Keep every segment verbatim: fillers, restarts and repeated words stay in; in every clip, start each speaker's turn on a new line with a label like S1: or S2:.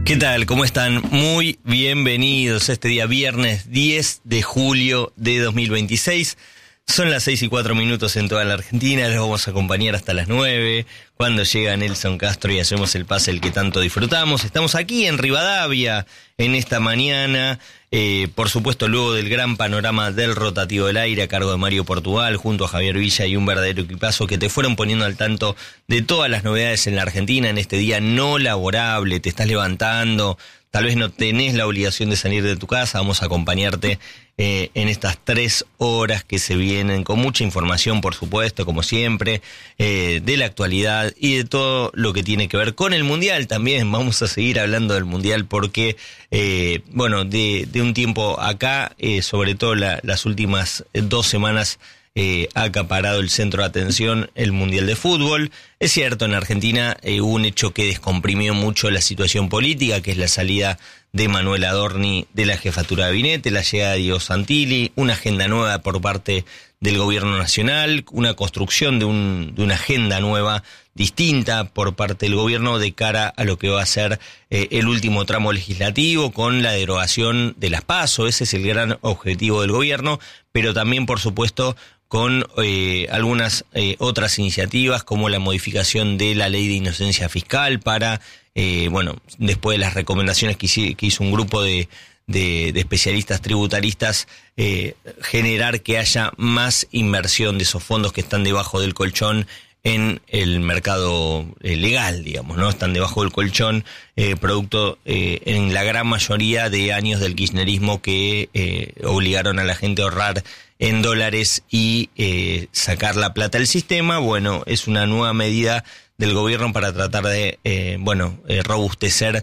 S1: ¿Qué tal? ¿Cómo están? Muy bienvenidos a este día viernes diez de julio de dos mil veintiséis. Son las seis y cuatro minutos en toda la Argentina. Les vamos a acompañar hasta las nueve, cuando llega Nelson Castro y hacemos el pase el que tanto disfrutamos. Estamos aquí en Rivadavia en esta mañana, eh, por supuesto luego del gran panorama del rotativo del aire a cargo de Mario Portugal, junto a Javier Villa y un verdadero equipazo que te fueron poniendo al tanto de todas las novedades en la Argentina en este día no laborable. Te estás levantando, tal vez no tenés la obligación de salir de tu casa, vamos a acompañarte eh, en estas tres horas que se vienen, con mucha información, por supuesto, como siempre, eh, de la actualidad y de todo lo que tiene que ver con el Mundial también. Vamos a seguir hablando del Mundial porque, eh, bueno, de, de un tiempo acá, eh, sobre todo la, las últimas dos semanas, Eh, ha acaparado el centro de atención el Mundial de Fútbol. Es cierto, en Argentina eh, hubo un hecho que descomprimió mucho la situación política, que es la salida de Manuel Adorni de la jefatura de gabinete, la llegada de Diego Santilli, una agenda nueva por parte del gobierno nacional, una construcción de, un, de una agenda nueva distinta por parte del gobierno de cara a lo que va a ser eh, el último tramo legislativo con la derogación de las PASO. Ese es el gran objetivo del gobierno, pero también, por supuesto, con eh, algunas eh, otras iniciativas como la modificación de la ley de inocencia fiscal para, eh, bueno, después de las recomendaciones que hizo, que hizo un grupo de, de, de especialistas tributaristas, eh, generar que haya más inversión de esos fondos que están debajo del colchón en el mercado eh, legal, digamos, ¿no? Están debajo del colchón, eh, producto eh, en la gran mayoría de años del kirchnerismo que eh, obligaron a la gente a ahorrar en dólares y eh, sacar la plata del sistema. Bueno, es una nueva medida del gobierno para tratar de, eh, bueno, eh, robustecer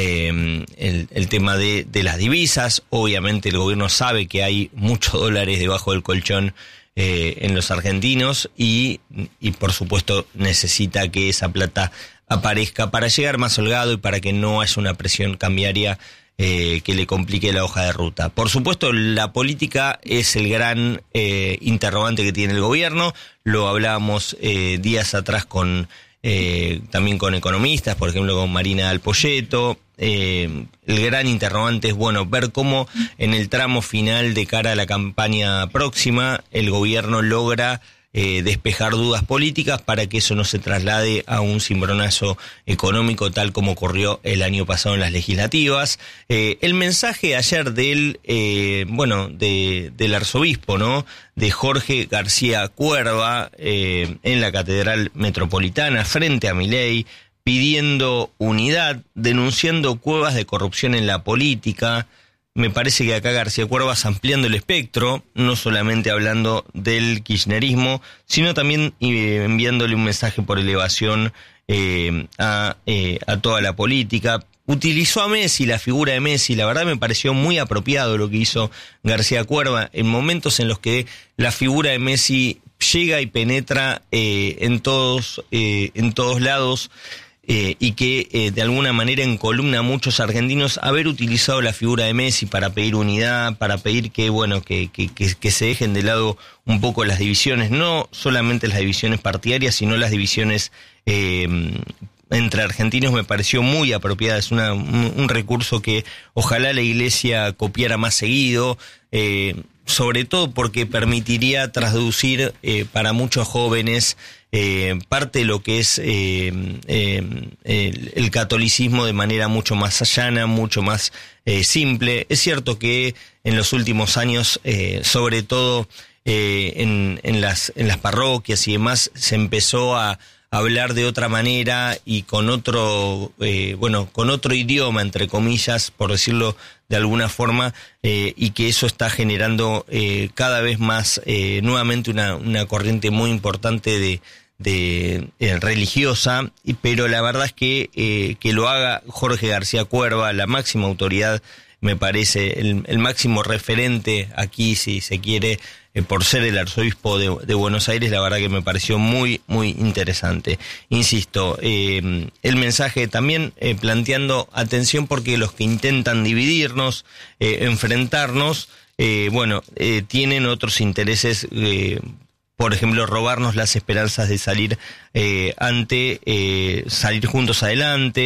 S1: eh, el, el tema de, de las divisas. Obviamente el gobierno sabe que hay muchos dólares debajo del colchón Eh, en los argentinos y, y por supuesto necesita que esa plata aparezca para llegar más holgado y para que no haya una presión cambiaria eh, que le complique la hoja de ruta. Por supuesto, la política es el gran eh, interrogante que tiene el gobierno. Lo hablábamos eh, días atrás con eh, también con economistas, por ejemplo con Marina Alpoyeto. Eh, el gran interrogante es, bueno, ver cómo en el tramo final de cara a la campaña próxima el gobierno logra eh, despejar dudas políticas para que eso no se traslade a un cimbronazo económico tal como ocurrió el año pasado en las legislativas. Eh, el mensaje ayer del, eh, bueno, de, del arzobispo, ¿no?, de Jorge García Cuerva eh, en la Catedral Metropolitana frente a Milei, pidiendo unidad, denunciando cuevas de corrupción en la política. Me parece que acá García Cuervas ampliando el espectro, no solamente hablando del kirchnerismo, sino también eh, enviándole un mensaje por elevación eh, a, eh, a toda la política. Utilizó a Messi, la figura de Messi. La verdad me pareció muy apropiado lo que hizo García Cuerva en momentos en los que la figura de Messi llega y penetra eh, en todos, eh, en todos lados. Eh, y que eh, de alguna manera encolumna a muchos argentinos haber utilizado la figura de Messi para pedir unidad, para pedir que, bueno, que, que, que, que se dejen de lado un poco las divisiones, no solamente las divisiones partidarias, sino las divisiones eh, entre argentinos. Me pareció muy apropiada, es una, un, un recurso que ojalá la Iglesia copiara más seguido, eh, sobre todo porque permitiría traducir eh, para muchos jóvenes Eh, parte de lo que es eh, eh, el, el catolicismo de manera mucho más llana, mucho más eh, simple. Es cierto que en los últimos años, eh, sobre todo eh, en, en, las, en las parroquias y demás, se empezó a hablar de otra manera y con otro, eh, bueno, con otro idioma, entre comillas, por decirlo de alguna forma, eh, y que eso está generando eh, cada vez más eh, nuevamente una, una corriente muy importante de, de eh, religiosa, y, pero la verdad es que eh, que lo haga Jorge García Cuerva, la máxima autoridad, me parece el, el máximo referente aquí, si se quiere, eh, por ser el arzobispo de, de Buenos Aires, la verdad que me pareció muy, muy interesante. Insisto, eh, el mensaje también eh, planteando atención porque los que intentan dividirnos, eh, enfrentarnos, eh, bueno, eh, tienen otros intereses, eh, por ejemplo, robarnos las esperanzas de salir eh, ante, eh, salir juntos adelante,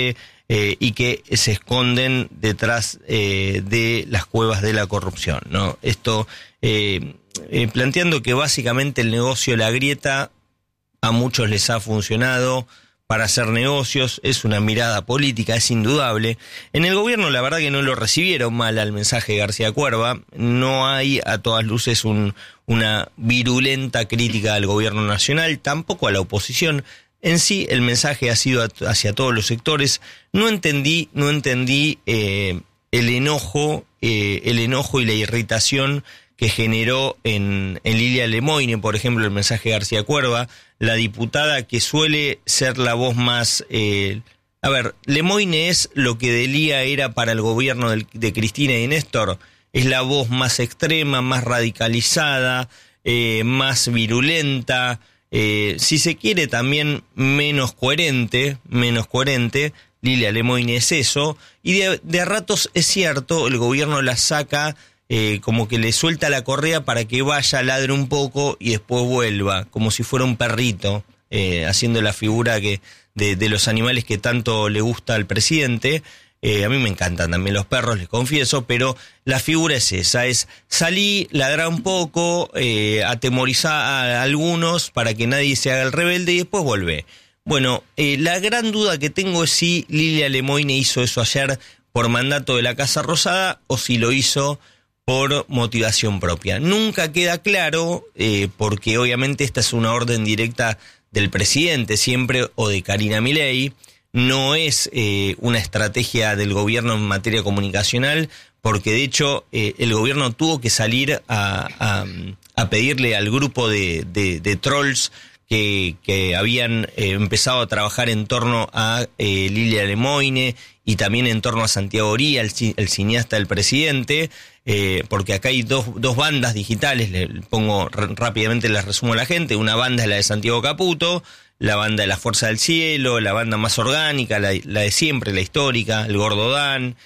S1: eh, y que se esconden detrás eh, de las cuevas de la corrupción, ¿no? Esto eh, eh, planteando que básicamente el negocio La Grieta a muchos les ha funcionado para hacer negocios, es una mirada política, es indudable. En el gobierno la verdad que no lo recibieron mal al mensaje de García Cuerva, no hay a todas luces un, una virulenta crítica al gobierno nacional, tampoco a la oposición. En sí el mensaje ha sido hacia todos los sectores. No entendí, no entendí eh, el enojo, eh, el enojo y la irritación que generó en, en Lilia Lemoyne, por ejemplo, el mensaje de García Cuerva, la diputada que suele ser la voz más... Eh, a ver, Lemoyne es lo que Delía era para el gobierno de, de Cristina y Néstor, es la voz más extrema, más radicalizada, eh, más virulenta, eh, si se quiere también menos coherente, menos coherente. Lilia Lemoyne es eso, y de, de a ratos es cierto, el gobierno la saca... Eh, como que le suelta la correa para que vaya, ladre un poco y después vuelva, como si fuera un perrito, eh, haciendo la figura que de, de los animales que tanto le gusta al presidente. Eh, a mí me encantan también los perros, les confieso, pero la figura es esa, es salí, ladrar un poco, eh, atemorizar a algunos para que nadie se haga el rebelde y después vuelve. Bueno, eh, la gran duda que tengo es si Lilia Lemoyne hizo eso ayer por mandato de la Casa Rosada o si lo hizo por motivación propia. Nunca queda claro, eh, porque obviamente esta es una orden directa del presidente siempre o de Karina Milei, no es eh, una estrategia del gobierno en materia comunicacional, porque de hecho eh, el gobierno tuvo que salir a, a, a pedirle al grupo de, de, de trolls que, que habían eh, empezado a trabajar en torno a eh, Lilia Lemoyne y también en torno a Santiago Oría, el, el cineasta del presidente, eh, porque acá hay dos, dos bandas digitales, le pongo rápidamente, les resumo a la gente. Una banda es la de Santiago Caputo, la banda de La Fuerza del Cielo, la banda más orgánica, la, la de siempre, la histórica, el Gordo Dan,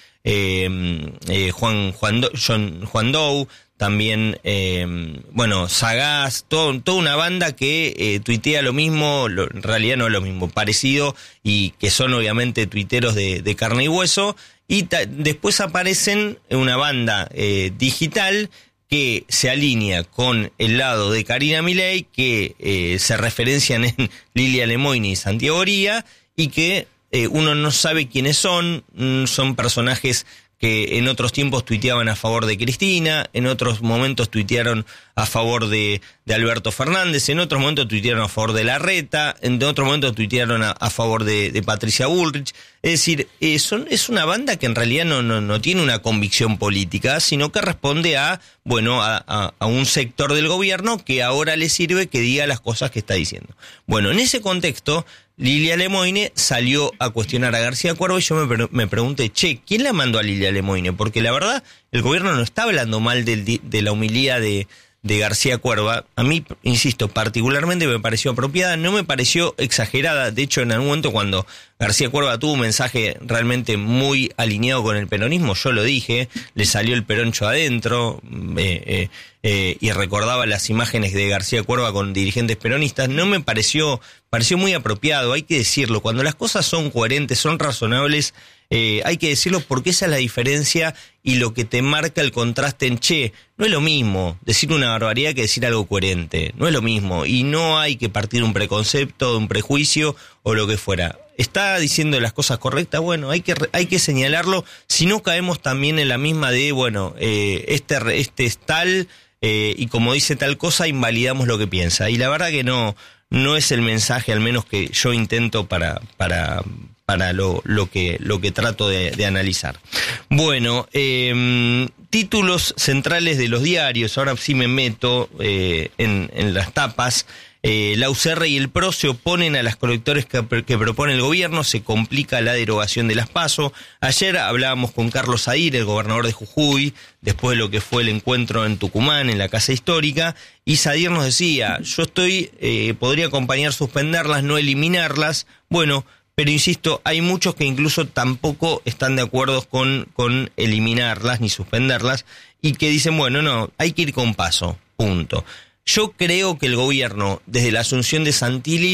S1: eh, eh, Juan, Juan, Do, John, Juan Doe, también, eh, bueno, Sagaz, todo, toda una banda que eh, tuitea lo mismo, lo, en realidad no es lo mismo, parecido, y que son obviamente tuiteros de, de carne y hueso, y ta, después aparecen una banda eh, digital que se alinea con el lado de Karina Milei, que eh, se referencian en Lilia Lemoyne y Santiago Oría, y que eh, uno no sabe quiénes son, son personajes que en otros tiempos tuiteaban a favor de Cristina, en otros momentos tuitearon a favor de, de Alberto Fernández, en otros momentos tuitearon a favor de Larreta, en otros momentos tuitearon a, a favor de, de Patricia Bullrich. Es decir, eh, son, es una banda que en realidad no, no, no tiene una convicción política, sino que responde a, bueno, a, a, a un sector del gobierno que ahora le sirve que diga las cosas que está diciendo. Bueno, en ese contexto, Lilia Lemoyne salió a cuestionar a García Cuerva y yo me, pre- me pregunté, che, ¿quién la mandó a Lilia Lemoyne? Porque la verdad, el gobierno no está hablando mal del, de la humildad de, de García Cuerva. A mí, insisto, particularmente me pareció apropiada, no me pareció exagerada. De hecho, en algún momento cuando García Cuerva tuvo un mensaje realmente muy alineado con el peronismo, yo lo dije, le salió el peroncho adentro, eh, eh, eh, y recordaba las imágenes de García Cuerva con dirigentes peronistas. No me pareció, pareció muy apropiado, hay que decirlo. Cuando las cosas son coherentes, son razonables, eh, hay que decirlo porque esa es la diferencia y lo que te marca el contraste en, che, no es lo mismo decir una barbaridad que decir algo coherente, no es lo mismo, y no hay que partir de un preconcepto, de un prejuicio o lo que fuera. ¿Está diciendo las cosas correctas? Bueno, hay que hay que señalarlo, si no caemos también en la misma de, bueno, eh, este, este es tal, eh, y como dice tal cosa, invalidamos lo que piensa. Y la verdad que no, no es el mensaje, al menos que yo intento para, para, para lo, lo que, lo que trato de, de analizar. Bueno, eh, títulos centrales de los diarios, ahora sí me meto eh, en, en las tapas. Eh, la U C R y el P R O se oponen a las colectores que, que propone el gobierno, se complica la derogación de las PASO. Ayer hablábamos con Carlos Zaire, el gobernador de Jujuy, después de lo que fue el encuentro en Tucumán, en la Casa Histórica, y Zaire nos decía, yo estoy, eh, podría acompañar suspenderlas, no eliminarlas. Bueno, pero insisto, hay muchos que incluso tampoco están de acuerdo con, con eliminarlas ni suspenderlas, y que dicen, bueno, no, hay que ir con paso, punto. Yo creo que el gobierno, desde la asunción de Santilli,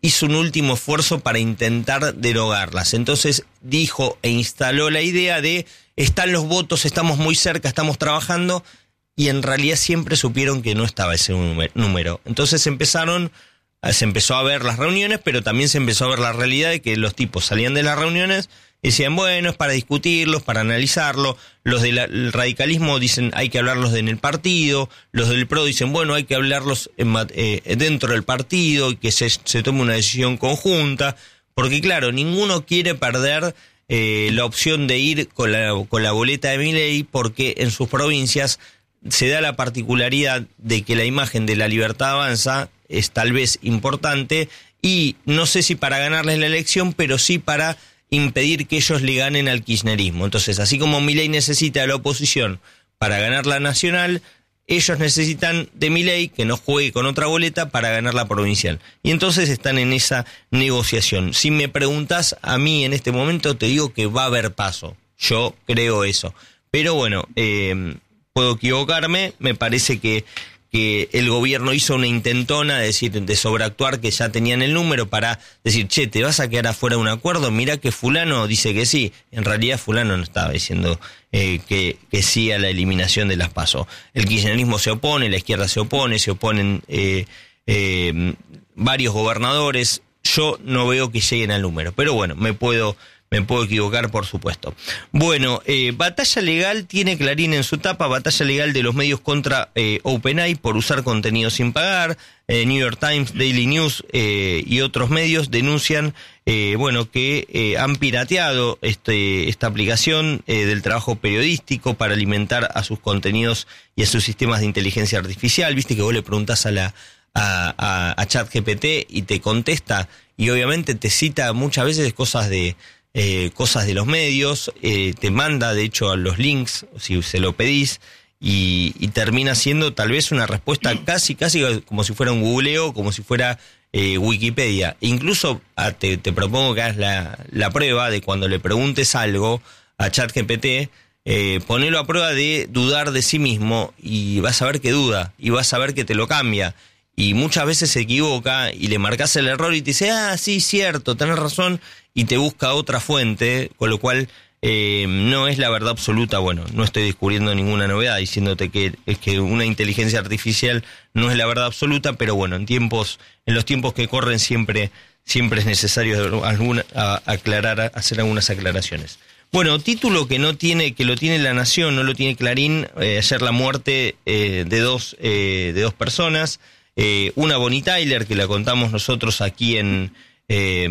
S1: hizo un último esfuerzo para intentar derogarlas. Entonces dijo e instaló la idea de están los votos, estamos muy cerca, estamos trabajando, y en realidad siempre supieron que no estaba ese número. Entonces empezaron, se empezó a ver las reuniones, pero también se empezó a ver la realidad de que los tipos salían de las reuniones y decían, bueno, es para discutirlos, para analizarlo. Los del radicalismo dicen, hay que hablarlos en el partido. Los del PRO dicen, bueno, hay que hablarlos en, eh, dentro del partido y que se, se tome una decisión conjunta. Porque claro, ninguno quiere perder eh, la opción de ir con la, con la boleta de Milei, porque en sus provincias se da la particularidad de que la imagen de La Libertad Avanza es tal vez importante, y no sé si para ganarles la elección, pero sí para impedir que ellos le ganen al kirchnerismo. Entonces, así como Milei necesita de la oposición para ganar la nacional, ellos necesitan de Milei que no juegue con otra boleta para ganar la provincial. Y entonces están en esa negociación. Si me preguntas a mí en este momento, te digo que va a haber paso. Yo creo eso. Pero bueno, eh, puedo equivocarme. Me parece que que el gobierno hizo una intentona de decir, de sobreactuar, que ya tenían el número, para decir, che, ¿te vas a quedar afuera de un acuerdo? Mirá que fulano dice que sí. En realidad fulano no estaba diciendo eh, que, que sí a la eliminación de las PASO. El kirchnerismo se opone, la izquierda se opone, se oponen eh, eh, varios gobernadores. Yo no veo que lleguen al número, pero bueno, me puedo... Me puedo equivocar, por supuesto. Bueno, eh, batalla legal tiene Clarín en su tapa, batalla legal de los medios contra eh, OpenAI por usar contenido sin pagar. Eh, New York Times, Daily News eh, y otros medios denuncian eh, bueno, que eh, han pirateado este, esta aplicación eh, del trabajo periodístico para alimentar a sus contenidos y a sus sistemas de inteligencia artificial. Viste que vos le preguntás a la a, a, a ChatGPT y te contesta, y obviamente te cita muchas veces cosas de Eh, cosas de los medios, eh, te manda de hecho a los links si se lo pedís, y, y termina siendo tal vez una respuesta casi casi como si fuera un googleo, como si fuera eh, Wikipedia. Incluso ah, te, te propongo que hagas la, la prueba de cuando le preguntes algo a ChatGPT, eh, ponelo a prueba de dudar de sí mismo, y vas a ver que duda, y vas a ver que te lo cambia. Y muchas veces se equivoca y le marcas el error y te dice, ah, sí, cierto, tenés razón, y te busca otra fuente, con lo cual eh, no es la verdad absoluta. Bueno, no estoy descubriendo ninguna novedad diciéndote que, es que una inteligencia artificial no es la verdad absoluta, pero bueno, en tiempos, en los tiempos que corren siempre, siempre es necesario alguna, a, aclarar, hacer algunas aclaraciones. Bueno, título que no tiene, que lo tiene La Nación, no lo tiene Clarín. Eh, ayer la muerte eh, de dos, eh, de dos personas. Eh, una Bonnie Tyler, que la contamos nosotros aquí en eh,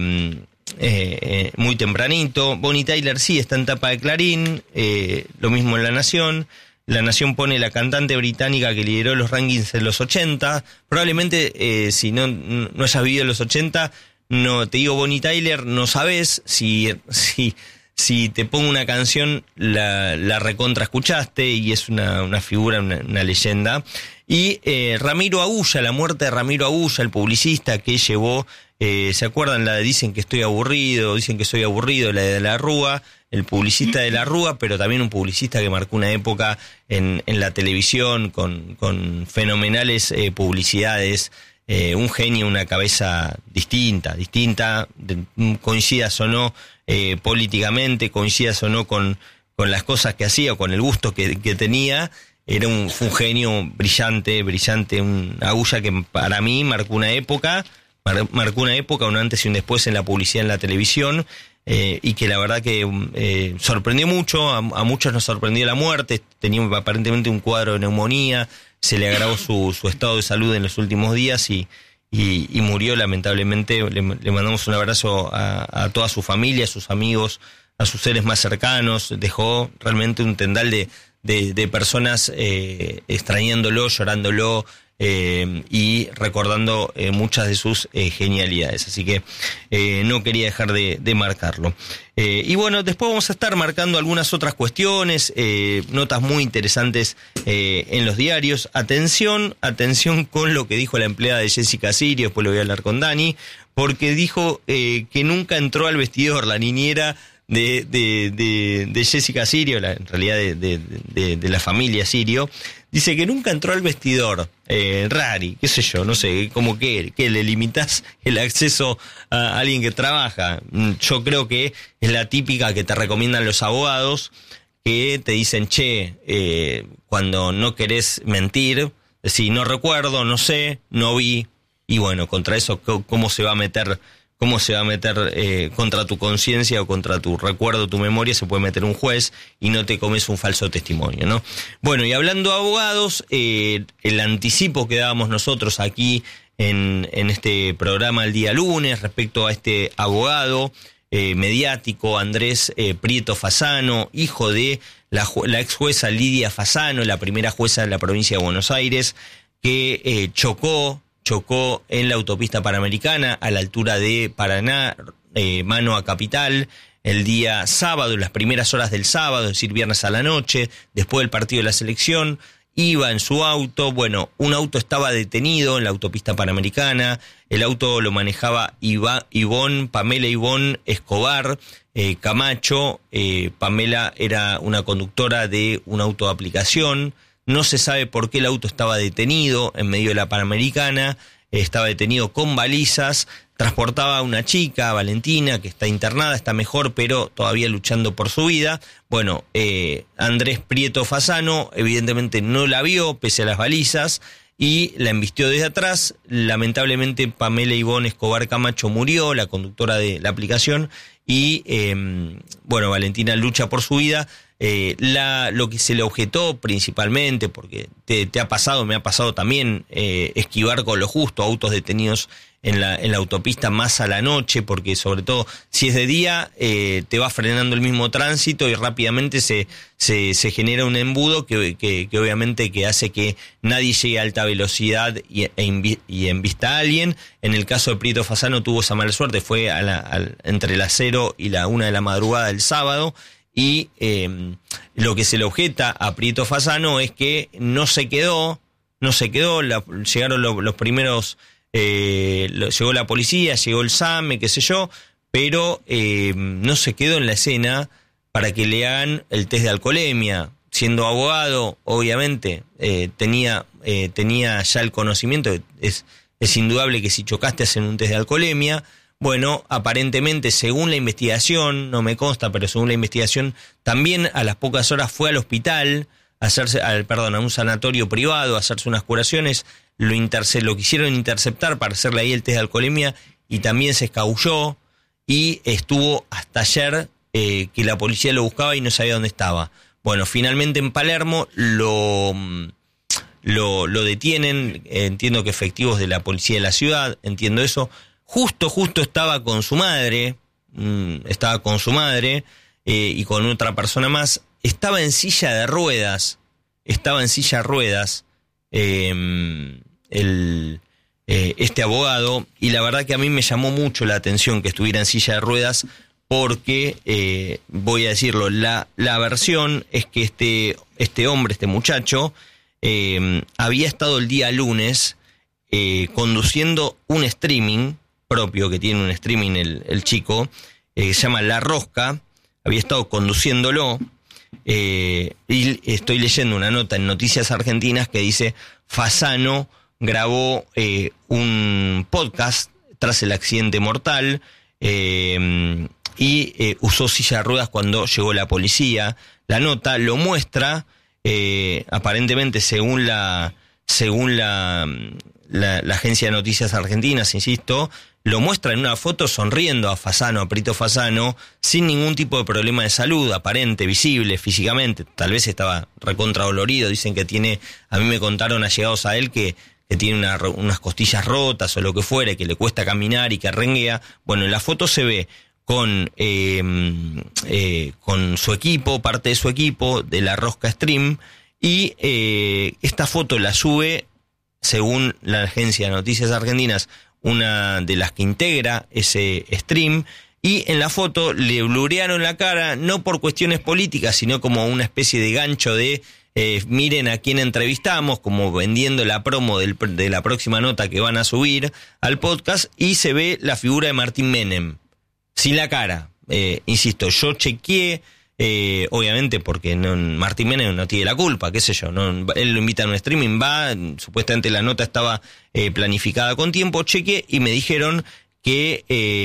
S1: eh, eh, muy tempranito. Bonnie Tyler sí está en tapa de Clarín, eh, lo mismo en La Nación. La Nación pone la cantante británica que lideró los rankings en los ochenta. Probablemente eh, si no, no hayas vivido en los ochenta, no te digo Bonnie Tyler, no sabes si... si Si te pongo una canción, la, la recontra escuchaste, y es una, una figura, una, una leyenda. Y eh, Ramiro Agulla, la muerte de Ramiro Agulla, el publicista que llevó, eh, ¿se acuerdan la de Dicen que estoy aburrido? Dicen que soy aburrido, la de La Rúa, el publicista de La Rúa, pero también un publicista que marcó una época en, en la televisión con, con fenomenales eh, publicidades. Eh, un genio, una cabeza distinta, distinta, de, coincidas o no eh, políticamente, coincidas o no con, con las cosas que hacía o con el gusto que, que tenía, era un, fue un genio brillante, brillante, un Agulla que para mí marcó una época, mar, marcó una época, un antes y un después en la publicidad, en la televisión, eh, y que la verdad que eh, sorprendió mucho, a, a muchos nos sorprendió la muerte. Tenía aparentemente un cuadro de neumonía, se le agravó su, su estado de salud en los últimos días y, y, y murió lamentablemente. Le, le mandamos un abrazo a, a toda su familia, a sus amigos, a sus seres más cercanos. Dejó realmente un tendal de, de, de personas eh, extrañándolo, llorándolo eh, y recordando eh, muchas de sus eh, genialidades. Así que eh, no quería dejar de, de marcarlo. Eh, y bueno, después vamos a estar marcando algunas otras cuestiones, eh, notas muy interesantes eh, en los diarios. Atención, atención con lo que dijo la empleada de Jessica Sirio, después lo voy a hablar con Dani, porque dijo eh, que nunca entró al vestidor la niñera de, de, de, de Jessica Sirio, la, en realidad de, de, de, de la familia Sirio, dice que nunca entró al vestidor. Eh, Rari, qué sé yo, no sé, como que, que le limitás el acceso a alguien que trabaja. Yo creo que es la típica que te recomiendan los abogados, que te dicen, che, eh, cuando no querés mentir, decís, no recuerdo, no sé, no vi, y bueno, contra eso, ¿cómo se va a meter, cómo se va a meter eh, contra tu conciencia o contra tu recuerdo, tu memoria? Se puede meter un juez y no te comes un falso testimonio, ¿no? Bueno, y hablando de abogados, eh, el anticipo que dábamos nosotros aquí en, en este programa el día lunes respecto a este abogado eh, mediático, Andrés eh, Prieto Fasano, hijo de la, la ex jueza Lidia Fasano, la primera jueza de la provincia de Buenos Aires, que eh, chocó chocó en la autopista Panamericana a la altura de Paraná, eh, mano a Capital, el día sábado, en las primeras horas del sábado, es decir, viernes a la noche, después del partido de la selección. Iba en su auto, bueno, un auto estaba detenido en la autopista Panamericana, el auto lo manejaba Iva, Ivonne, Pamela Ivonne Escobar eh, Camacho, eh, Pamela era una conductora de un auto de aplicación. No se sabe por qué el auto estaba detenido en medio de la Panamericana, estaba detenido con balizas, transportaba a una chica, Valentina, que está internada, está mejor, pero todavía luchando por su vida. Bueno, eh, Andrés Prieto Fasano evidentemente no la vio, pese a las balizas, y la embistió desde atrás. Lamentablemente Pamela Ivonne Escobar Camacho murió, la conductora de la aplicación, y eh, bueno, Valentina lucha por su vida. Eh, la, lo que se le objetó principalmente, porque te, te ha pasado, me ha pasado también, eh, esquivar con lo justo autos detenidos en la, en la autopista más a la noche, porque sobre todo si es de día eh, te va frenando el mismo tránsito y rápidamente se, se, se genera un embudo que, que, que obviamente que hace que nadie llegue a alta velocidad y, e invi, y embista a alguien. En el caso de Prieto Fasano tuvo esa mala suerte, fue a la, a, entre las cero y la una de la madrugada del sábado. Y eh, lo que se le objeta a Prieto Fasano es que no se quedó, no se quedó, la, llegaron lo, los primeros, eh, lo, llegó la policía, llegó el SAME, qué sé yo, pero eh, no se quedó en la escena para que le hagan el test de alcoholemia. Siendo abogado, obviamente, eh, tenía, eh, tenía ya el conocimiento, es, es indudable que si chocaste hacen un test de alcoholemia. Bueno, aparentemente, según la investigación, no me consta, pero según la investigación, también a las pocas horas fue al hospital, a hacerse, al, perdón, a un sanatorio privado, a hacerse unas curaciones, lo, interce, lo quisieron interceptar para hacerle ahí el test de alcoholemia y también se escabulló y estuvo hasta ayer eh, que la policía lo buscaba y no sabía dónde estaba. Bueno, finalmente en Palermo lo, lo, lo detienen, eh, entiendo que efectivos de la policía de la ciudad, entiendo eso. Justo, justo estaba con su madre, mmm, estaba con su madre eh, y con otra persona más. Estaba en silla de ruedas, estaba en silla de ruedas eh, el, eh, este abogado, y la verdad que a mí me llamó mucho la atención que estuviera en silla de ruedas porque, eh, voy a decirlo, la, la versión es que este, este hombre, este muchacho, eh, había estado el día lunes eh, conduciendo un streaming propio, que tiene un streaming el, el chico, eh, se llama La Rosca, había estado conduciéndolo, eh, y estoy leyendo una nota en Noticias Argentinas que dice, Fasano grabó eh, un podcast tras el accidente mortal, eh, y eh, usó silla de ruedas cuando llegó la policía. La nota lo muestra, eh, aparentemente según la, según la, la, la agencia de Noticias Argentinas, insisto, lo muestra en una foto sonriendo a Fasano, a Prieto Fasano, sin ningún tipo de problema de salud, aparente, visible, físicamente. Tal vez estaba recontra dolorido. Dicen que tiene, a mí me contaron allegados a él que, que tiene una, unas costillas rotas o lo que fuere, que le cuesta caminar y que renguea. Bueno, en la foto se ve con, eh, eh, con su equipo, parte de su equipo, de La Rosca Stream, y eh, esta foto la sube, según la agencia de Noticias Argentinas, una de las que integra ese stream, y en la foto le blurearon la cara, no por cuestiones políticas, sino como una especie de gancho de eh, miren a quién entrevistamos, como vendiendo la promo del, de la próxima nota que van a subir al podcast, y se ve la figura de Martín Menem, sin la cara. eh, insisto, yo chequeé, eh, obviamente porque no, Martín Menem no tiene la culpa, qué sé yo, no, él lo invita a un streaming, va, supuestamente la nota estaba eh, planificada con tiempo, chequeé y me dijeron que,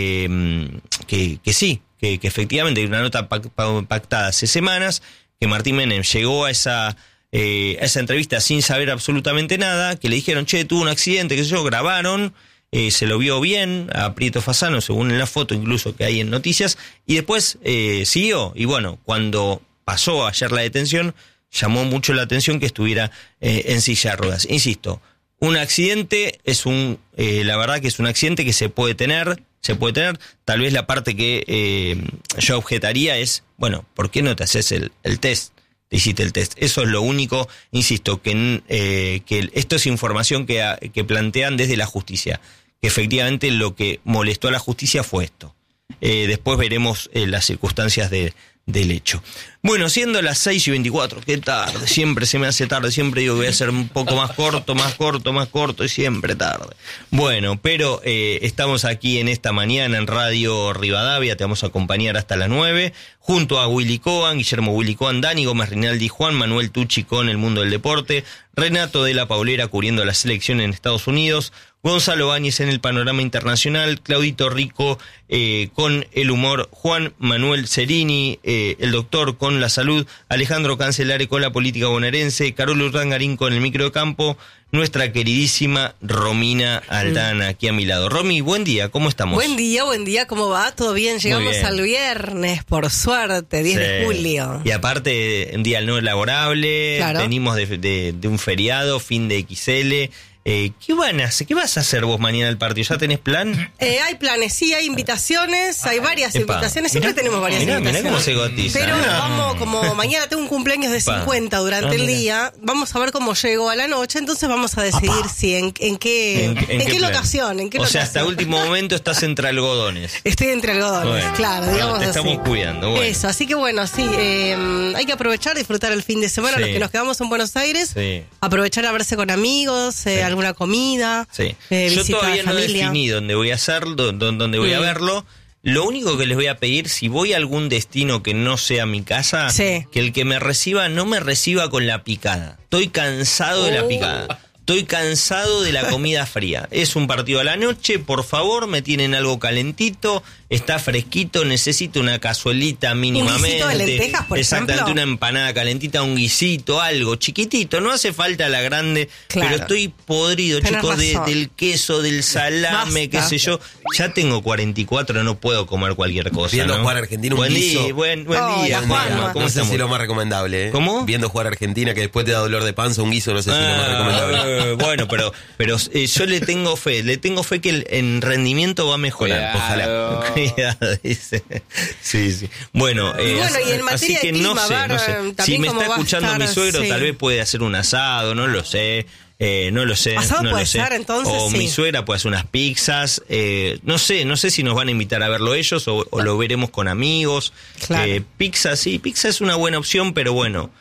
S1: eh, que, que sí, que, que efectivamente hay una nota pactada hace semanas, que Martín Menem llegó a esa... Eh, a esa entrevista sin saber absolutamente nada, que le dijeron, che, tuvo un accidente, qué sé yo, grabaron, eh, se lo vio bien a Prieto Fasano, según en la foto incluso que hay en noticias, y después eh, siguió, y bueno, cuando pasó ayer la detención, llamó mucho la atención que estuviera eh, en silla de ruedas. Insisto, un accidente es un, eh, la verdad que es un accidente que se puede tener, se puede tener, tal vez la parte que eh, yo objetaría es, bueno, ¿por qué no te haces el, el test? Te hiciste el test. Eso es lo único, insisto, que, eh, que esto es información que, que plantean desde la justicia, que efectivamente lo que molestó a la justicia fue esto. Eh, después veremos eh, las circunstancias de, del hecho. Bueno, siendo las seis y veinticuatro, qué tarde, siempre se me hace tarde, siempre digo que voy a ser un poco más corto, más corto, más corto y siempre tarde. Bueno, pero eh, estamos aquí en esta mañana en Radio Rivadavia, te vamos a acompañar hasta las nueve, junto a Willy Coan, Guillermo Willy Coan, Dani Gómez Rinaldi, Juan Manuel Tucci con El Mundo del Deporte, Renato de la Paulera cubriendo la selección en Estados Unidos, Gonzalo Báñez en el panorama internacional, Claudito Rico eh, con el humor, Juan Manuel Cerini, eh, el doctor con la salud, Alejandro Cancelare con la política bonaerense, Carol Urdangarín con el micro de campo, nuestra queridísima Romina Aldana aquí a mi lado. Romy, buen día, ¿cómo estamos?
S2: Buen día, buen día, ¿cómo va? ¿Todo bien? Llegamos
S1: bien.
S2: Al viernes, por suerte, diez
S1: Sí.
S2: de julio.
S1: Y aparte, un día no laborable,
S2: Claro.
S1: venimos de, de, de un feriado, fin de X L. Eh, ¿qué, van a hacer? ¿Qué vas a hacer vos mañana al partido? ¿Ya tenés plan?
S2: Eh, hay planes, sí, hay invitaciones, hay varias
S1: Epa.
S2: invitaciones, siempre
S1: Mirá,
S2: tenemos varias
S1: mirá,
S2: invitaciones.
S1: mirá cómo se cotiza.
S2: Pero
S1: Mirá.
S2: vamos, como mañana tengo un cumpleaños de
S1: Epa.
S2: cincuenta durante
S1: Ah,
S2: el
S1: mirá.
S2: día, vamos a ver cómo llego a la noche, entonces vamos a decidir si en, en qué,
S1: ¿En, en
S2: en qué,
S1: plan?
S2: locación, en qué
S1: O sea,
S2: locación.
S1: hasta último momento estás entre algodones.
S2: Estoy entre algodones,
S1: Bueno,
S2: claro,
S1: bueno,
S2: digamos
S1: te
S2: así.
S1: estamos cuidando, bueno.
S2: Eso, así que bueno, sí, eh, hay que aprovechar, disfrutar el fin de semana,
S1: Sí.
S2: los que nos quedamos en Buenos Aires,
S1: Sí.
S2: aprovechar a verse con amigos, eh,
S1: Sí.
S2: alguna comida,
S1: Sí.
S2: eh,
S1: Yo
S2: visita
S1: todavía
S2: a
S1: no
S2: familia.
S1: definí dónde voy a hacerlo, dó- dónde voy a
S2: Mm.
S1: verlo. Lo único que les voy a pedir, si voy a algún destino que no sea mi casa,
S2: Sí.
S1: que el que me reciba no me reciba con la picada. Estoy cansado de la
S2: Oh.
S1: picada. Estoy cansado de la comida fría. Es un partido a la noche, por favor, me tienen algo calentito, está fresquito, necesito una cazuelita mínimamente.
S2: guisito de lentejas, por
S1: Exactamente,
S2: ejemplo.
S1: una empanada calentita, un guisito, algo chiquitito. No hace falta la grande,
S2: Claro.
S1: pero estoy podrido,
S2: Tenés
S1: chicos, de-
S2: razón.
S1: del queso, del salame,
S2: Basta.
S1: qué sé yo. Ya tengo cuarenta y cuatro, no puedo comer cualquier cosa.
S3: Viendo
S1: ¿no?
S3: jugar a Argentina un
S1: buen
S3: guiso.
S1: día, buen, buen
S2: Hola,
S1: día,
S2: Juanma.
S1: Juanma, ¿cómo
S3: no sé
S1: estamos?
S3: si lo más recomendable, ¿eh?
S1: ¿Cómo?
S3: Viendo jugar a Argentina, que después te da dolor de panza, un guiso, no sé si es lo más
S1: Ah,
S3: recomendable.
S1: eh, bueno, pero pero eh, yo le tengo fe, le tengo fe que el, en rendimiento va a mejorar.
S3: Cuidado.
S1: Ojalá. Cuidado, dice. Sí, sí. Bueno, eh,
S2: Y bueno, y en
S1: así
S2: materia
S1: que
S2: de
S1: no
S2: clima,
S1: sé,
S2: Bar,
S1: no sé.
S2: también
S1: Si me
S2: cómo
S1: está
S2: va a
S1: escuchando
S2: estar,
S1: mi suegro,
S2: sí.
S1: tal vez puede hacer un asado, no lo sé. Eh, no lo sé,
S2: Asado
S1: no
S2: puede
S1: lo sé.
S2: ser, entonces,
S1: o
S2: sí.
S1: mi suegra puede hacer unas pizzas. Eh, no sé, no sé si nos van a invitar a verlo ellos o, o lo veremos con amigos.
S2: Claro.
S1: Eh, pizza, sí, pizza es una buena opción, pero bueno.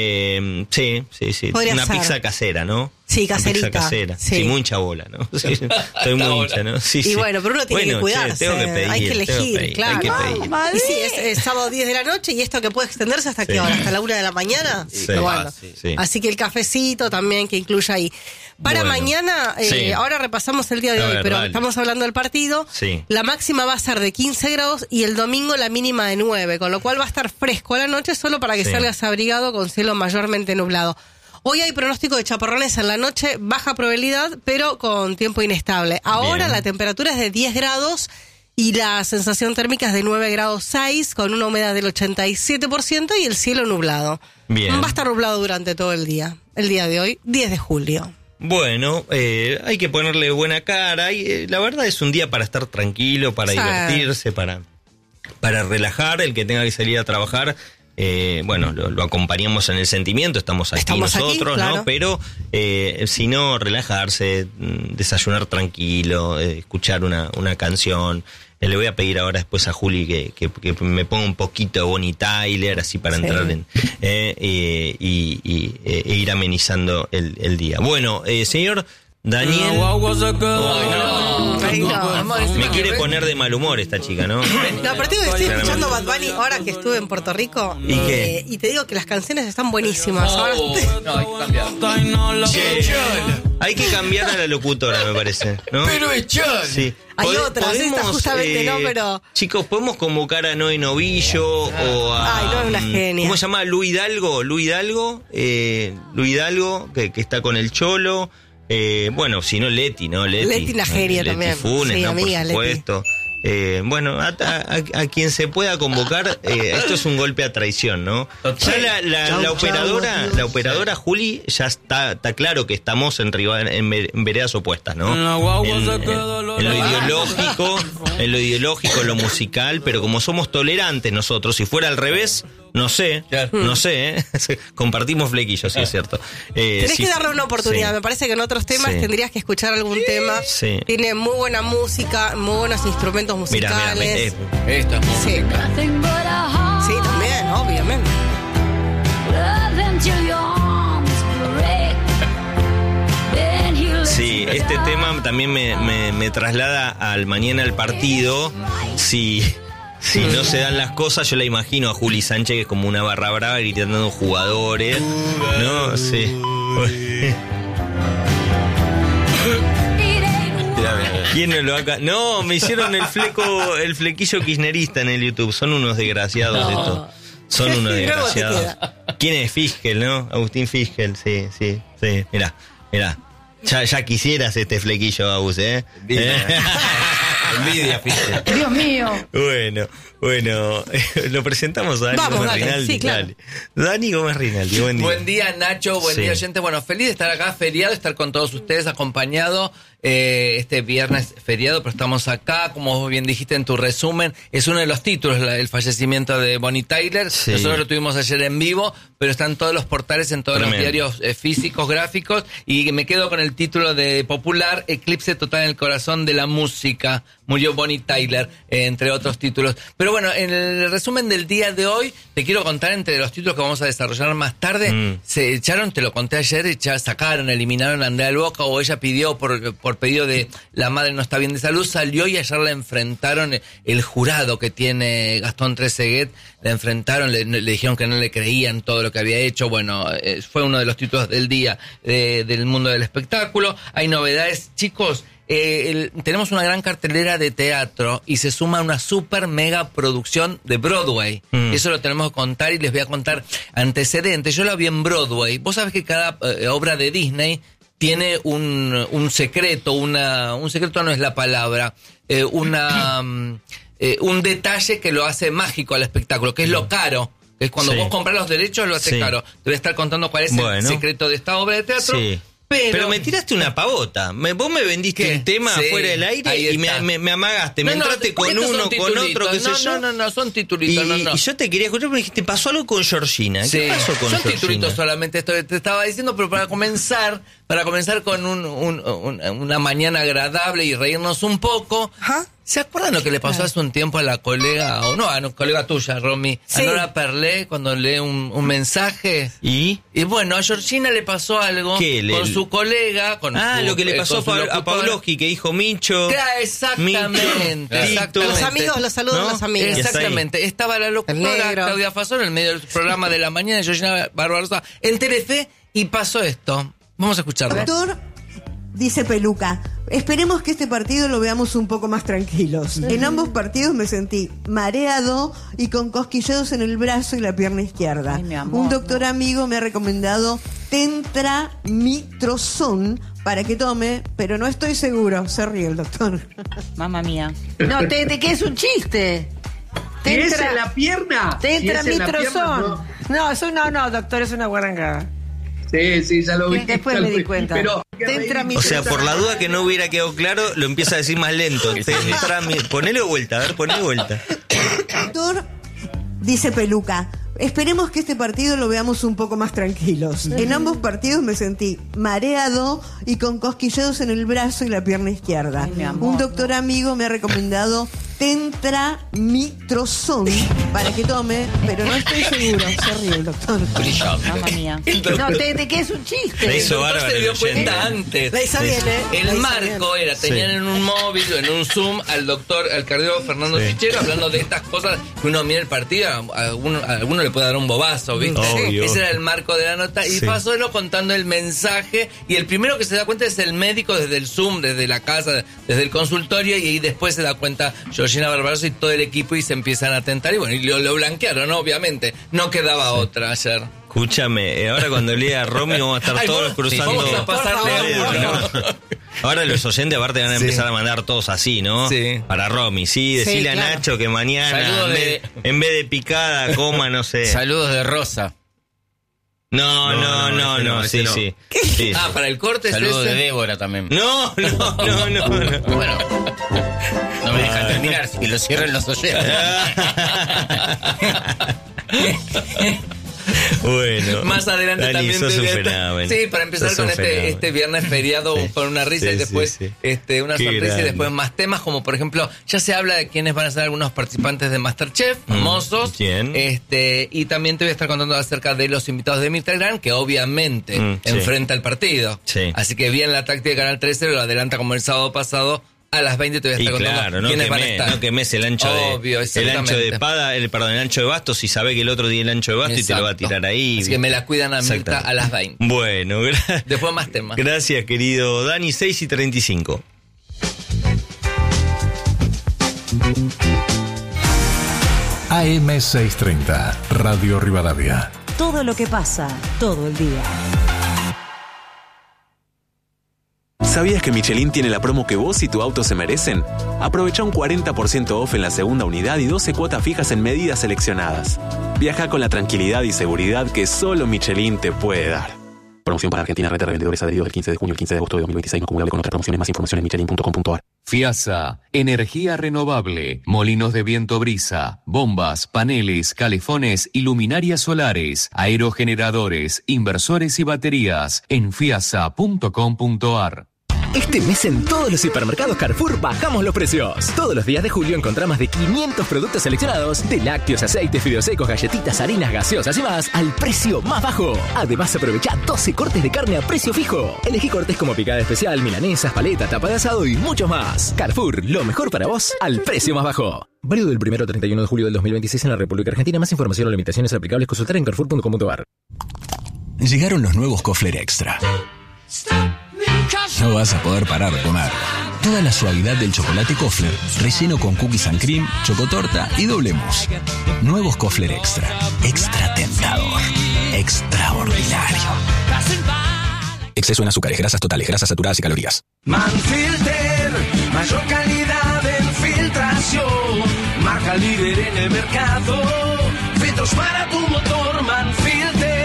S1: Eh, sí, sí, sí.
S2: Podría
S1: una
S2: ser.
S1: pizza casera, ¿no?
S2: Sí,
S1: Una
S2: caserita.
S1: pizza casera.
S2: Sí.
S1: Sí, mucha bola, ¿no? Sí, estoy muy hincha, ¿no? Sí,
S2: Y
S1: sí.
S2: bueno, pero uno tiene
S1: Bueno,
S2: que cuidarse,
S1: che, tengo que pedir,
S2: hay que
S1: tengo
S2: elegir,
S1: pedir,
S2: claro.
S1: Hay que pedir.
S2: Y sí, es, es sábado diez de la noche y esto que puede extenderse hasta qué
S1: Sí.
S2: hora, hasta la una de la mañana.
S1: Sí.
S2: Pero bueno,
S3: Ah, sí.
S1: Sí.
S2: así que el cafecito también que incluya ahí. Para
S1: Bueno.
S2: mañana, eh,
S1: Sí.
S2: ahora repasamos el día de
S1: A
S2: hoy,
S1: ver,
S2: pero
S1: dale.
S2: estamos hablando del partido.
S1: Sí.
S2: La máxima va a ser de quince grados y el domingo la mínima de nueve, con lo cual va a estar fresco a la noche solo para que
S1: Sí.
S2: salgas abrigado con cielo mayormente nublado. Hoy hay pronóstico de chaparrones en la noche, baja probabilidad, pero con tiempo inestable. Ahora
S1: Bien.
S2: la temperatura es de diez grados y la sensación térmica es de nueve grados seis, con una humedad del ochenta y siete por ciento y el cielo nublado.
S1: Bien.
S2: Va a estar nublado durante todo el día. El día de hoy, diez de julio.
S1: Bueno, eh, hay que ponerle buena cara. Y, eh, la verdad es un día para estar tranquilo, para
S2: Sí.
S1: divertirse, para, para relajar. El que tenga que salir a trabajar, eh, bueno, lo, lo acompañamos en el sentimiento. Estamos aquí
S2: Estamos aquí,
S1: nosotros,
S2: claro.
S1: ¿no? Pero eh, si no, relajarse, mm, desayunar tranquilo, eh, escuchar una, una canción. Eh, le voy a pedir ahora después a Juli que, que, que me ponga un poquito de Bonnie Tyler, así para
S2: Sí.
S1: entrar en eh, eh, y, y, eh, e ir amenizando el, el día. Bueno, eh, señor Daniel.
S4: Oh, no.
S2: Ay, no.
S1: Me quiere poner de mal humor esta chica, ¿no?
S2: No, pero te digo que estoy escuchando Bad Bunny ahora que estuve en Puerto Rico.
S1: ¿Y qué?
S2: Eh, y te digo que las canciones están buenísimas. Ahora
S4: Oh, no, hay que cambiar.
S1: Che, hay que cambiar a la locutora, me parece, ¿no?
S4: Pero es Chol.
S1: Sí.
S2: Hay
S1: Pod-
S2: otras, esta justamente no, pero-
S1: Chicos, ¿podemos convocar a Noé Novillo o a...
S2: Ay, no, es una
S1: mm,
S2: genia.
S1: ¿Cómo se llama? Luis Hidalgo. Luis Hidalgo, eh, Luis Hidalgo, que, que está con el Cholo. Eh, bueno, si no, Leti, ¿no? Leti,
S2: Leti, una genia
S1: Leti
S2: también.
S1: Funes,
S2: Sí,
S1: ¿no?
S2: amiga,
S1: Por supuesto. Eh, bueno, a, a- a quien se pueda convocar, eh, esto es un golpe a traición, ¿no? Ya la, la-
S5: Chau,
S1: la
S5: chau,
S1: operadora,
S5: adiós.
S1: la operadora Juli, ya está, está claro que estamos en, riva- en, ver- en veredas opuestas, ¿no?
S4: En la guagua
S1: En,
S4: se
S1: en-
S4: quedó lo
S1: en lo
S4: legal.
S1: ideológico, en lo ideológico, en lo musical, pero como somos tolerantes nosotros, si fuera al revés, no sé,
S4: Claro.
S1: no sé, ¿eh? Compartimos flequillos, sí es cierto. Eh,
S2: Tenés
S1: sí,
S2: que darle una oportunidad.
S1: sí.
S2: Me parece que en otros temas
S1: Sí.
S2: tendrías que escuchar algún tema.
S1: Sí.
S2: Tiene muy buena música, muy buenos instrumentos
S1: Mira,
S2: musicales.
S1: mira, eh,
S4: Esta es
S2: Sí.
S4: música.
S2: Sí, también, obviamente.
S1: Sí, este tema también me, me- me traslada al mañana al partido. Si, si no se dan las cosas, yo la imagino a Juli Sánchez, que es como una barra brava gritando jugadores. ¿No? Sí. ¿Quién no lo haga? No, me hicieron el fleco, el flequillo kirchnerista en el YouTube. Son unos desgraciados estos. Son unos
S2: Y luego te
S1: desgraciados. ¿Quién es Fiskel, no? Agustín Fiskel, sí, sí, sí. Mirá, mirá. Ya, ya quisieras este flequillo, Agus, ¿eh?
S3: Envidia.
S1: ¿Eh?
S3: Envidia, fíjate.
S5: Dios mío.
S1: Bueno, bueno, lo presentamos a Dani
S2: Vamos,
S1: Gómez
S2: dale,
S1: Rinaldi.
S2: sí, claro.
S1: Dale. Dani Gómez Rinaldi, buen día.
S4: Buen día, Nacho, buen
S1: Sí.
S4: día, oyente. Bueno, feliz de estar acá, feriado, estar con todos ustedes, acompañado eh, este viernes feriado, pero estamos acá, como vos bien dijiste en tu resumen, es uno de los títulos, la- el fallecimiento de Bonnie Tyler.
S1: Sí.
S4: Nosotros lo tuvimos ayer en vivo, pero está en todos los portales, en todos
S1: Tremendo.
S4: los diarios eh, físicos, gráficos, y me quedo con el título de popular, Eclipse total en el corazón de la música. Murió Bonnie Tyler, eh, entre otros títulos. Pero bueno, en el resumen del día de hoy, te quiero contar entre los títulos que vamos a desarrollar más tarde.
S1: Mm.
S4: Se echaron, te lo conté ayer, ya sacaron, eliminaron a Andrea del Boca, o ella pidió por, por pedido de la madre no está bien de salud, salió y ayer la enfrentaron el jurado que tiene Gastón Trezeguet, la enfrentaron, le, le dijeron que no le creían todo lo que había hecho. Bueno, eh, fue uno de los títulos del día eh, del mundo del espectáculo. Hay novedades, chicos. Eh, el- tenemos una gran cartelera de teatro y se suma una super mega producción de Broadway.
S1: Mm.
S4: Eso lo tenemos que contar y les voy a contar antecedentes. Yo la vi en Broadway. Vos sabés que cada eh, obra de Disney tiene un, un secreto, una, un secreto no es la palabra, eh, una, mm, eh, un detalle que lo hace mágico al espectáculo, que es lo caro. Que es cuando
S1: Sí.
S4: vos compras los derechos, lo hace
S1: Sí.
S4: caro. Te voy a estar contando cuál es
S1: Bueno.
S4: el secreto de esta obra de teatro.
S1: Sí.
S4: Pero,
S1: Pero me tiraste una pavota. Me- vos me vendiste
S4: ¿Qué?
S1: un tema
S4: Sí,
S1: fuera del aire
S4: ahí
S1: y me,
S4: está.
S1: me- me amagaste. Me
S4: No, no,
S1: entraste con
S4: estos son
S1: uno, con
S4: titulitos.
S1: otro, qué sé
S4: no,
S1: yo.
S4: No, no, no, son
S1: Y,
S4: titulitos, no, no.
S1: y yo te quería escuchar, pero me dijiste, pasó algo con Georgina.
S4: Sí,
S1: ¿Qué pasó con
S4: son
S1: Georgina?
S4: titulitos solamente, esto que te estaba diciendo, pero para comenzar, para comenzar con un, un- un- una mañana agradable y reírnos un poco.
S2: Ajá.
S4: ¿Se acuerdan lo que le pasó hace un tiempo a la colega, o no, a una colega tuya, Romy,
S2: Sí.
S4: a Nora Perlé, cuando lee un, un mensaje?
S1: ¿Y?
S4: Y bueno, a Georgina le pasó algo
S1: ¿Qué? Le-
S4: con su colega, con
S1: Ah,
S4: su-
S1: lo que le
S4: eh,
S1: pasó
S4: con
S1: a,
S4: su
S1: Pa- a
S4: locutora.
S1: Pavlovsky, que dijo Micho.
S4: Claro, exactamente,
S1: Micho,
S4: exactamente.
S1: Tito.
S2: Los amigos, los saludos
S1: ¿No?
S2: a los amigos.
S1: Esa-
S4: Exactamente. Estaba la
S2: El
S4: locutora
S2: negro.
S4: Claudia Fasón en el medio del programa de la mañana de Georgina Barbarosa en Telefe y pasó esto. Vamos a escucharlo.
S6: Doctor, dice Peluca, esperemos que este partido lo veamos un poco más tranquilos. En ambos partidos me sentí mareado y con cosquilleos en el brazo y la pierna izquierda.
S5: Ay, mi amor,
S6: un doctor amigo me ha recomendado Tentramitrozón para que tome, pero no estoy seguro. Se ríe el doctor.
S5: Mamma mía. No, te, te que es un chiste.
S7: Si es
S5: Tentra-
S7: en la pierna. si
S5: Tentra
S7: es en la pierna,
S5: mitrozón. No, eso no, no, doctor, es una guarangada.
S7: Sí, sí, ya lo vi.
S5: Después
S7: ya
S5: me
S7: lo
S5: di
S7: vi.
S5: cuenta.
S7: Pero,
S5: Tentrami-
S1: O sea, por la duda que no hubiera quedado claro, lo empieza a decir más lento. Tentra mi- Ponele vuelta, a ver, ponele vuelta.
S6: Doctor, dice Peluca, esperemos que este partido lo veamos un poco más tranquilos. En ambos partidos me sentí mareado y con cosquilleos en el brazo y la pierna izquierda.
S5: Ay, mi amor,
S6: un doctor amigo me ha recomendado Tentramitrozón para que tome, pero no estoy seguro. Se ríe el doctor.
S5: Mamma mía. No, te, te que es un chiste.
S1: Le hizo
S4: El doctor
S1: bárbaro
S4: se dio
S1: el
S4: cuenta
S1: oyente.
S4: antes.
S2: La hizo bien, ¿eh?
S4: El
S2: La hizo
S4: marco
S2: bien.
S4: era, tenían
S1: Sí.
S4: en un móvil o en un Zoom al doctor, al cardiólogo Fernando
S1: Sí.
S4: Fichero hablando de estas cosas que uno mira el partido, a alguno, a alguno le puede dar un bobazo, ¿viste?
S1: Obvio.
S4: Ese era el marco de la nota. Y
S1: Sí.
S4: Fasolo contando el mensaje. Y el primero que se da cuenta es el médico desde el Zoom, desde la casa, desde el consultorio. Y ahí después se da cuenta Georgina Barbarossa y todo el equipo y se empiezan a tentar. Y bueno, y lo, lo blanquearon, ¿no? Obviamente. No quedaba otra ayer.
S1: Escúchame, ahora cuando lea a Romy vamos a estar
S4: Ay,
S1: todos
S4: vos-
S1: cruzando.
S4: vamos a pasarle
S1: Por
S4: a
S1: favor,
S4: uno.
S1: ¿no? Ahora los oyentes aparte van a
S4: Sí.
S1: empezar a mandar todos así, ¿no?
S4: Sí.
S1: Para Romy, sí, decirle
S2: Sí,
S1: a
S2: claro.
S1: Nacho que mañana
S3: Saludos
S1: en,
S3: de-
S1: vez, en vez de picada, coma, no sé.
S3: Saludos de Rosa.
S1: No, no, no,
S3: ese
S1: no,
S3: no,
S1: sí,
S3: ese no.
S1: sí. Sí.
S4: Ah, para el corte es
S3: Saludos de
S4: ese.
S3: Débora también.
S1: No, no, no, no, no.
S3: Bueno, no me dejan terminar, que lo cierren los oyentes.
S1: Bueno.
S4: Más adelante
S1: Dani,
S4: también
S1: sos
S4: te
S1: un
S4: voy a-
S1: fenómeno.
S4: Sí, para empezar
S1: Sos
S4: con
S1: un
S4: este,
S1: fenómeno.
S4: este viernes feriado
S1: Sí.
S4: con una risa
S1: Sí,
S4: y después
S1: sí, sí.
S4: este una
S1: Qué
S4: sonrisa
S1: grande.
S4: y después más temas como por ejemplo ya se habla de quiénes van a ser algunos participantes de MasterChef, famosos.
S1: ¿quién?
S4: Este, y también te voy a estar contando acerca de los invitados de Mirta Legrand, que obviamente
S1: Mm, sí.
S4: enfrenta el partido.
S1: Sí.
S4: Así que bien la táctica de Canal trece lo adelanta como el sábado pasado. A las veinte te voy a
S1: Y
S4: estar contando
S1: claro, no
S4: quiénes van a
S1: quemé,
S4: estar.
S1: no quemes el ancho
S4: Obvio,
S1: de el ancho
S4: exactamente.
S1: de espada, el perdón, el ancho de bastos, si sabe que el otro día el ancho de basto y te lo va a
S4: Exacto.
S1: tirar ahí.
S4: Así que me la cuidan a Mirta
S1: Exactamente.
S4: a las veinte.
S1: Bueno, gra-
S4: Después más temas.
S1: gracias querido Dani, seis y treinta y cinco.
S8: A M seiscientos treinta, Radio Rivadavia.
S9: Todo lo que pasa, todo el día.
S10: ¿Sabías que Michelin tiene la promo que vos y tu auto se merecen? Aprovecha un cuarenta por ciento off en la segunda unidad y doce cuotas fijas en medidas seleccionadas. Viaja con la tranquilidad y seguridad que solo Michelin te puede dar. Promoción para Argentina, red de revendedores adheridos del quince de junio al quince de agosto de dos mil veintiséis, no acumulable con otras promociones. Más información en michelin punto com punto a r.
S11: FIASA, energía renovable, molinos de viento brisa, bombas, paneles, calefones y luminarias solares, aerogeneradores, inversores y baterías en fiasa punto com punto a r.
S12: Este mes en todos los hipermercados Carrefour bajamos los precios. Todos los días de julio encontrá más de quinientos productos seleccionados de lácteos, aceites, fideos secos, galletitas, harinas, gaseosas y más al precio más bajo. Además aprovecha doce cortes de carne a precio fijo. Elegí cortes como picada especial, milanesas, paleta, tapa de asado y mucho más. Carrefour, lo mejor para vos al precio más bajo. Válido del primero al treinta y uno de julio del dos mil veintiséis en la República Argentina. Más información o limitaciones aplicables consultar en carrefour punto com punto a r.
S13: Llegaron los nuevos Kofler Extra. No vas a poder parar de comer. Toda la suavidad del chocolate Kofler, relleno con cookies and cream, chocotorta y doble mousse. Nuevos Kofler Extra. Extra tentador. Extraordinario. Exceso en azúcares, grasas totales, grasas saturadas y calorías.
S14: Manfilter, mayor calidad en filtración. Marca líder en el mercado. Filtros para tu motor, Manfilter.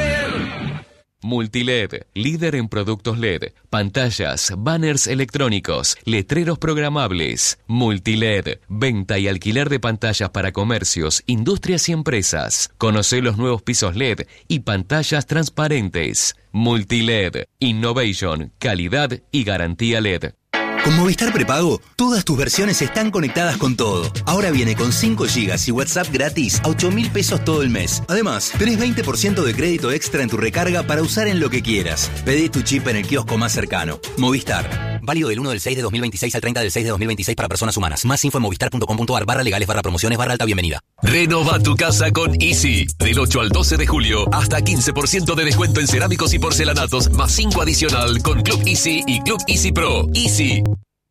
S11: Multiled, líder en productos L E D, pantallas, banners electrónicos, letreros programables. Multiled, venta y alquiler de pantallas para comercios, industrias y empresas. Conocé los nuevos pisos L E D y pantallas transparentes. Multiled, innovation, calidad y garantía L E D.
S15: Con Movistar Prepago, todas tus versiones están conectadas con todo. Ahora viene con cinco gigas y WhatsApp gratis a ocho mil pesos todo el mes. Además, tenés veinte por ciento de crédito extra en tu recarga para usar en lo que quieras. Pedí tu chip en el kiosco más cercano. Movistar. Válido del uno del seis de dos mil veintiséis al treinta del seis de dos mil veintiséis para personas humanas. Más info en movistar punto com punto a r barra legales barra promociones barra alta bienvenida.
S16: Renova tu casa con Easy. Del ocho al doce de julio, hasta quince por ciento de descuento en cerámicos y porcelanatos, más cinco adicional con Club Easy y Club Easy Pro. Easy.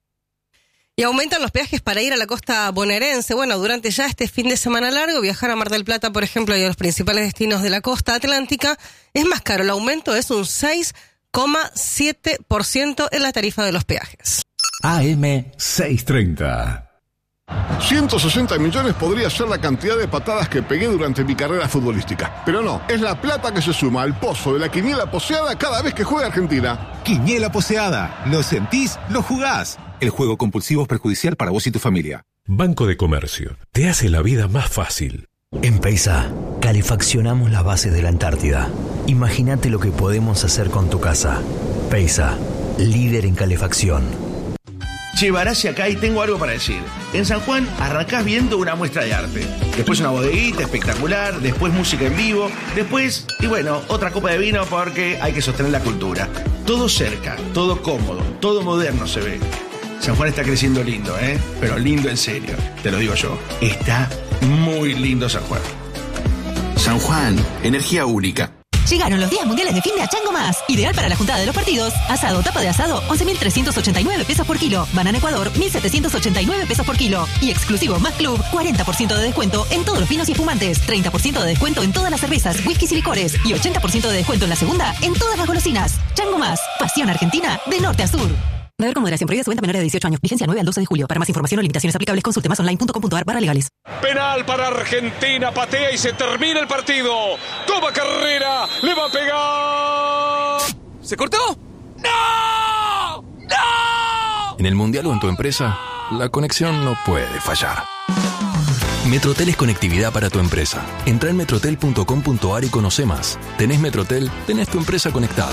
S2: Y aumentan los peajes para ir a la costa bonaerense. Bueno, durante ya este fin de semana largo, viajar a Mar del Plata, por ejemplo, y a los principales destinos de la costa atlántica, es más caro. El aumento es un seis coma siete por ciento en la tarifa de los peajes.
S8: A M seiscientos treinta.
S17: ciento sesenta millones podría ser la cantidad de patadas que pegué durante mi carrera futbolística. Pero no, es la plata que se suma al pozo de la quiniela poseada cada vez que juega Argentina.
S18: Quiniela poseada. ¿Lo sentís? ¿Lo jugás? El juego compulsivo es perjudicial para vos y tu familia.
S8: Banco de Comercio. Te hace la vida más fácil.
S19: En Peisa, calefaccionamos las bases de la Antártida. Imagínate lo que podemos hacer con tu casa. Peisa, líder en calefacción.
S20: Che, Barassi acá y tengo algo para decir. En San Juan arrancás viendo una muestra de arte. Después una bodeguita espectacular, después música en vivo, después, y bueno, otra copa de vino porque hay que sostener la cultura. Todo cerca, todo cómodo, todo moderno se ve. San Juan está creciendo lindo, ¿eh? Pero lindo en serio, te lo digo yo. Está muy lindo San Juan.
S15: San Juan, energía única.
S21: Llegaron los días mundiales de fin de a Chango Más. Ideal para la juntada de los partidos. Asado, tapa de asado, once mil trescientos ochenta y nueve pesos por kilo. Banana Ecuador, mil setecientos ochenta y nueve pesos por kilo. Y exclusivo Más Club, cuarenta por ciento de descuento en todos los vinos y espumantes. treinta por ciento de descuento en todas las cervezas, whiskies y licores. Y ochenta por ciento de descuento en la segunda en todas las golosinas. Chango Más, pasión argentina de norte a sur. Beber con moderación, prohibida su venta a menores de dieciocho años. Vigencia nueve al doce de julio. Para más información o limitaciones aplicables, consulte más online punto com punto a r barra legales.
S22: Penal para Argentina, patea y se termina el partido. Toma carrera, le va a pegar.
S23: ¿Se cortó? ¡No! ¡No!
S8: En el mundial o en tu empresa, la conexión no puede fallar. Metrotel es conectividad para tu empresa. Entra en metrotel punto com punto a r y conoce más. Tenés Metrotel, tenés tu empresa conectada.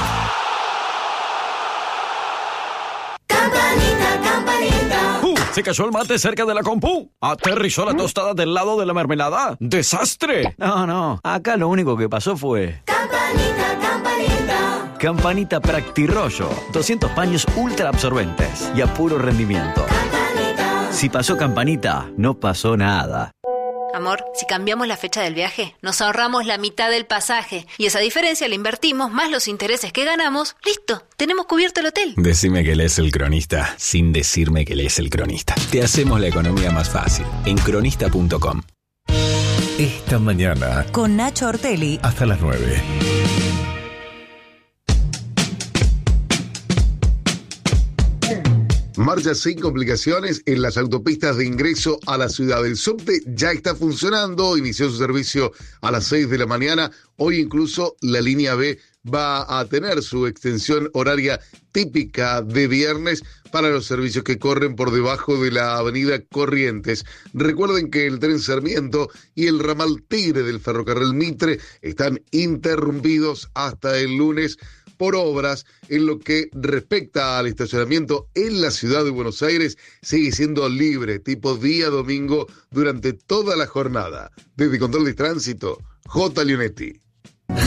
S22: Se cayó el mate cerca de la compu. Aterrizó la tostada del lado de la mermelada. ¡Desastre!
S19: No, no. Acá lo único que pasó fue... Campanita, campanita. Campanita Practirollo. doscientos paños ultra absorbentes y a puro rendimiento. Campanita. Si pasó Campanita, no pasó nada.
S24: Amor, si cambiamos la fecha del viaje, nos ahorramos la mitad del pasaje. Y esa diferencia la invertimos, más los intereses que ganamos. ¡Listo! Tenemos cubierto el hotel.
S25: Decime que lees El Cronista, sin decirme que lees El Cronista. Te hacemos la economía más fácil. En cronista punto com.
S8: Esta mañana.
S9: Con Nacho Ortelli.
S8: Hasta las nueve.
S26: Marcha sin complicaciones en las autopistas de ingreso a la ciudad. El subte ya está funcionando, inició su servicio a las seis de la mañana. Hoy incluso la línea B va a tener su extensión horaria típica de viernes para los servicios que corren por debajo de la avenida Corrientes. Recuerden que el tren Sarmiento y el ramal Tigre del ferrocarril Mitre están interrumpidos hasta el lunes por obras. En lo que respecta al estacionamiento en la ciudad de Buenos Aires, sigue siendo libre, tipo día domingo, durante toda la jornada. Desde Control de Tránsito, J. Leonetti.